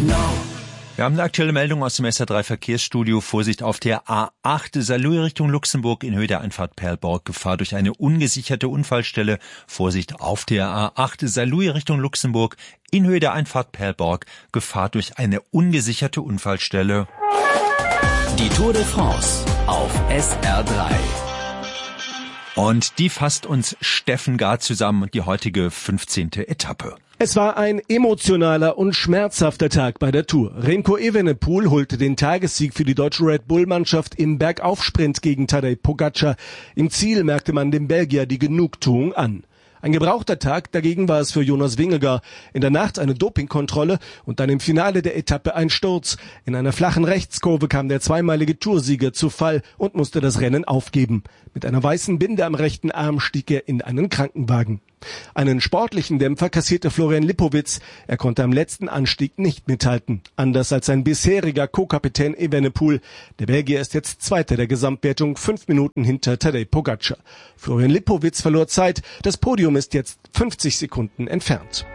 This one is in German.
Wir haben eine aktuelle Meldung aus dem SR3 Verkehrsstudio. Vorsicht auf der A8 Saarlouis Richtung Luxemburg in Höhe der Einfahrt Perlborg. Gefahr durch eine ungesicherte Unfallstelle. Vorsicht auf der A8 Saarlouis Richtung Luxemburg in Höhe der Einfahrt Perlborg. Gefahr durch eine ungesicherte Unfallstelle. Die Tour de France auf SR3. Und die fasst uns Steffen Gard zusammen und die heutige 15. Etappe. Es war ein emotionaler und schmerzhafter Tag bei der Tour. Remco Evenepoel holte den Tagessieg für die deutsche Red Bull-Mannschaft im Bergaufsprint gegen Tadej Pogačar. Im Ziel merkte man dem Belgier die Genugtuung an. Ein gebrauchter Tag, dagegen war es für Jonas Vingegaard. In der Nacht eine Dopingkontrolle und dann im Finale der Etappe ein Sturz. In einer flachen Rechtskurve kam der zweimalige Toursieger zu Fall und musste das Rennen aufgeben. Mit einer weißen Binde am rechten Arm stieg er in einen Krankenwagen. Einen sportlichen Dämpfer kassierte Florian Lipowitz. Er konnte am letzten Anstieg nicht mithalten. Anders als sein bisheriger Co-Kapitän Evenepoel. Der Belgier ist jetzt Zweiter der Gesamtwertung, 5 Minuten hinter Tadej Pogačar. Florian Lipowitz verlor Zeit. Das Podium ist jetzt 50 Sekunden entfernt.